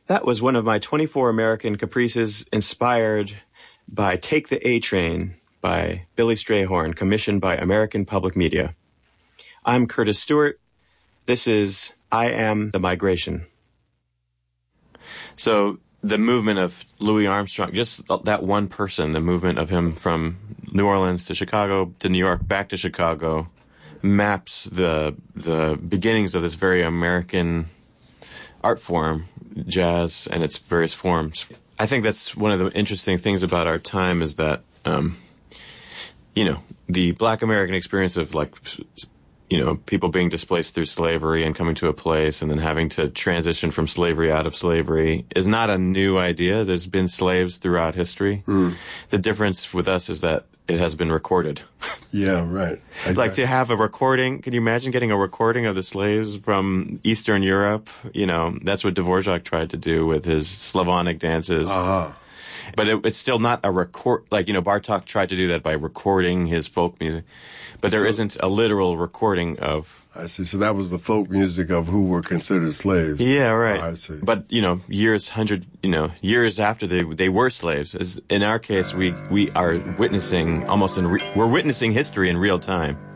That was one of my 24 American caprices inspired by Take the A Train by Billy Strayhorn, commissioned by American Public Media. I'm Curtis Stewart. This is I Am the Migration. So the movement of Louis Armstrong, just that one person, the movement of him from New Orleans to Chicago to New York, back to Chicago, maps the beginnings of this very American art form, jazz, and its various forms. I think that's one of the interesting things about our time is that, the Black American experience of people being displaced through slavery and coming to a place and then having to transition from slavery out of slavery is not a new idea. There's been slaves throughout history. The difference with us is that it has been recorded. Yeah, right. To have a recording, can you imagine getting a recording of the slaves from Eastern Europe? That's what Dvorak tried to do with his Slavonic dances. But it's still not a record, Bartok tried to do that by recording his folk music. But there isn't a literal recording of... I see. So that was the folk music of who were considered slaves. Yeah, right. I see. But, years after they were slaves. In our case, we are witnessing we're witnessing history in real time.